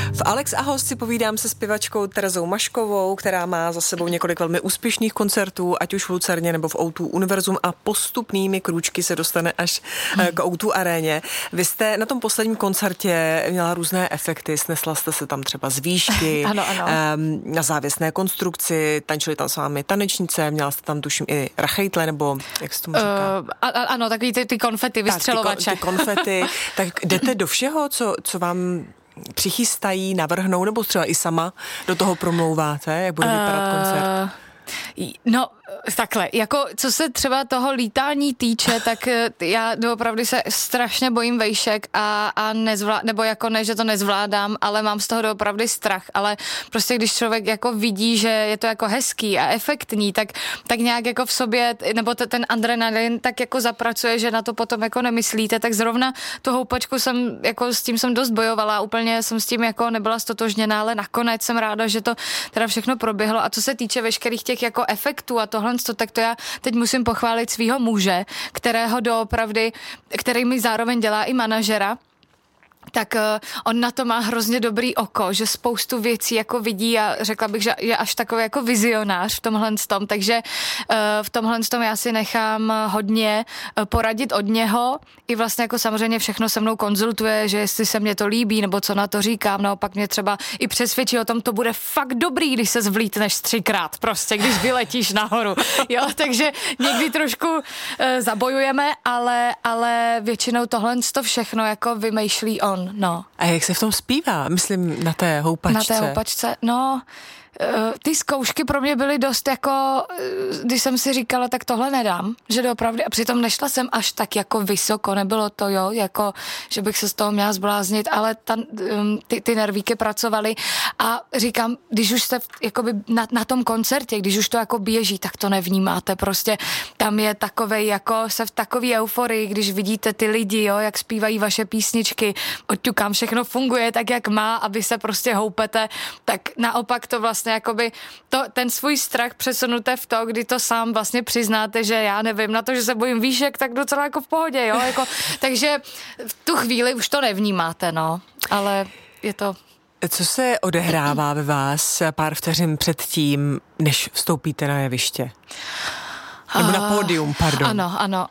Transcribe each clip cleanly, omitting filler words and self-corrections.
V Alex a host si povídám se zpěvačkou Terezou Maškovou, která má za sebou několik velmi úspěšných koncertů, ať už v Lucerně nebo v O2 Univerzum, a postupnými krůčky se dostane až k O2 aréně. Vy jste na tom posledním koncertě měla různé efekty, snesla jste se tam třeba z výšky, ano. Na závěsné konstrukci, tančili tam s vámi tanečnice, měla jste tam tuším i rachejtle, nebo jak se tomu říká? Ano, takový ty konfety, vystřelovače. Ty konfety. Tak jdete do všeho, co vám přichystají, navrhnou, nebo třeba i sama do toho promlouváte, jak bude vypadat koncert? No, takhle, jako co se třeba toho lítání týče, tak já doopravdy se strašně bojím vejšek a nebo jako ne, že to nezvládám, ale mám z toho doopravdy strach, ale prostě když člověk jako vidí, že je to jako hezký a efektní, tak nějak jako v sobě, nebo ten adrenalin tak jako zapracuje, že na to potom jako nemyslíte, tak zrovna tu houpačku jsem, jako s tím jsem dost bojovala, úplně jsem s tím jako nebyla stotožněná, ale nakonec jsem ráda, že to teda všechno proběhlo. A co se týče veškerých těch jako efektů a tohle, tak to já teď musím pochválit svýho muže, kterého doopravdy, který mi zároveň dělá i manažera, tak on na to má hrozně dobrý oko, že spoustu věcí jako vidí a řekla bych, že je až takový jako vizionář v tomhle tom, takže v tomhle tom já si nechám hodně poradit od něho i vlastně jako samozřejmě všechno se mnou konzultuje, že jestli se mně to líbí nebo co na to říkám, naopak mě třeba i přesvědčí o tom, to bude fakt dobrý, když se zvlítneš 3krát prostě, když vyletíš nahoru, jo, takže někdy trošku zabojujeme, ale většinou tohle to všechno jako vymýšlí on. No. A jak se v tom zpívá? Myslím na té houpačce. Na té houpačce, no, ty zkoušky pro mě byly dost jako, když jsem si říkala, tak tohle nedám, že doopravdy, a přitom nešla jsem až tak jako vysoko, nebylo to, jo, jako, že bych se z toho měla zbláznit, ale ty nervíky pracovaly a říkám, když už jste jakoby na tom koncertě, když už to jako běží, tak to nevnímáte, prostě tam je takovej, jako se v takový euforii, když vidíte ty lidi, jo, jak zpívají vaše písničky, odťukám, všechno funguje tak, jak má, a vy se prostě houpete, tak naopak to vlastně jakoby ten svůj strach přesunuté v to, kdy to sám vlastně přiznáte, že já nevím, na to, že se bojím výšek, tak docela jako v pohodě, jo, jako, takže v tu chvíli už to nevnímáte, no, ale je to... Co se odehrává ve vás pár vteřin před tím, než vstoupíte na jeviště? Nebo na pódium, pardon. Ano,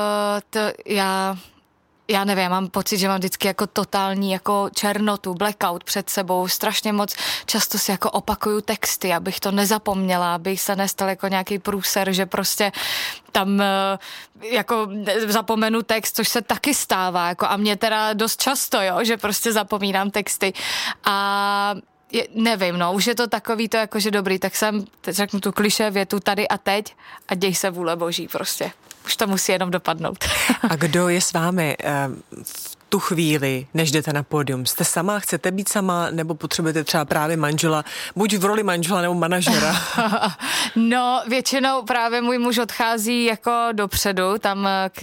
já nevím, já mám pocit, že mám vždycky jako totální jako černotu, blackout před sebou, strašně moc často si jako opakuju texty, abych to nezapomněla, abych se nestal jako nějaký průser, že prostě tam jako zapomenu text, což se taky stává, jako a mě teda dost často, jo, že prostě zapomínám texty a nevím, no, už je to takový to jako, že dobrý, tak jsem, teď řeknu tu klišé větu tady a teď a děj se vůle boží prostě. Už to musí jenom dopadnout. A kdo je s vámi v tu chvíli, než jdete na pódium? Jste sama, chcete být sama, nebo potřebujete třeba právě manžela, buď v roli manžela nebo manažera? No, většinou právě můj muž odchází jako dopředu, tam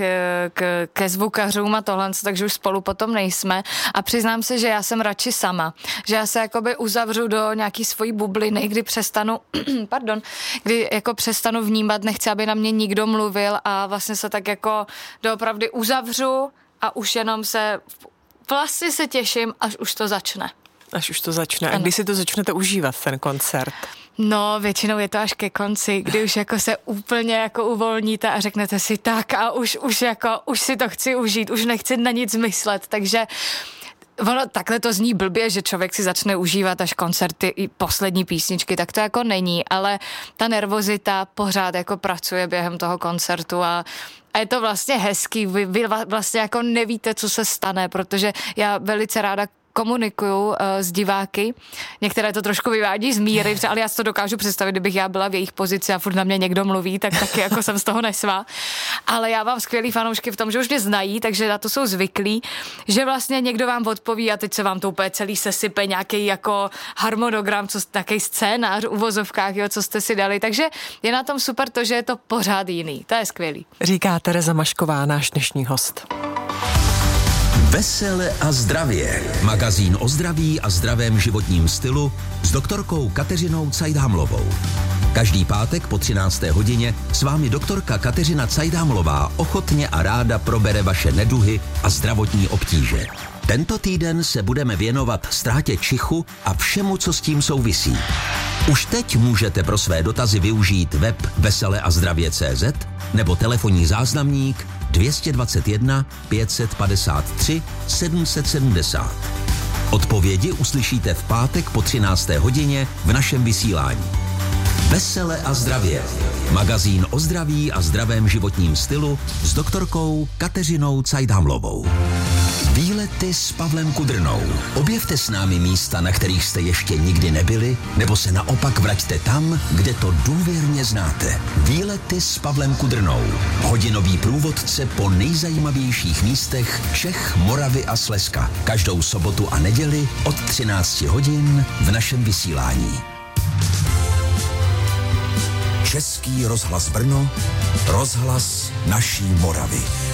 ke zvukařům a tohle, takže už spolu potom nejsme. A přiznám se, že já jsem radši sama. Že já se jakoby uzavřu do nějaký svojí bubliny, kdy přestanu, kdy jako přestanu vnímat, nechci, aby na mě nikdo mluvil a vlastně se tak jako doopravdy uzavřu a už jenom vlastně se těším, až už to začne. Až už to začne. A kdy si to začnete užívat, ten koncert? No, většinou je to až ke konci, kdy už jako se úplně jako uvolníte a řeknete si tak a už si to chci užít, už nechci na nic myslet, takže ono takhle to zní blbě, že člověk si začne užívat až koncerty i poslední písničky, tak to jako není, ale ta nervozita pořád jako pracuje během toho koncertu a je to vlastně hezký, vy vlastně jako nevíte, co se stane, protože já velice ráda komunikuju s diváky. Některé to trošku vyvádí z míry, ale já si to dokážu představit, kdybych já byla v jejich pozici a furt na mě někdo mluví, tak taky jako jsem z toho nesvá. Ale já mám skvělý fanoušky v tom, že už mě znají, takže na to jsou zvyklí, že vlastně někdo vám odpoví a teď se vám to úplně celý sesype, nějaký jako harmonogram, nějaký scénář v uvozovkách, jo, co jste si dali. Takže je na tom super to, že je to pořád jiný. To je skvělý. Říká Tereza Mašková, náš dnešní host. Vesele a zdravě. Magazín o zdraví a zdravém životním stylu s doktorkou Kateřinou Cajdhamlovou. Každý pátek po 13. hodině s vámi doktorka Kateřina Cajdhamlová ochotně a ráda probere vaše neduhy a zdravotní obtíže. Tento týden se budeme věnovat ztrátě čichu a všemu, co s tím souvisí. Už teď můžete pro své dotazy využít web veseleazdravě.cz nebo telefonní záznamník 221 553 770. Odpovědi uslyšíte v pátek po 13. hodině v našem vysílání. Vesele a zdravě. Magazín o zdraví a zdravém životním stylu s doktorkou Kateřinou Cajdhamlovou. Výlety s Pavlem Kudrnou. Objevte s námi místa, na kterých jste ještě nikdy nebyli, nebo se naopak vraťte tam, kde to důvěrně znáte. Výlety s Pavlem Kudrnou. Hodinový průvodce po nejzajímavějších místech Čech, Moravy a Slezska. Každou sobotu a neděli od 13 hodin v našem vysílání. Český rozhlas Brno, rozhlas naší Moravy.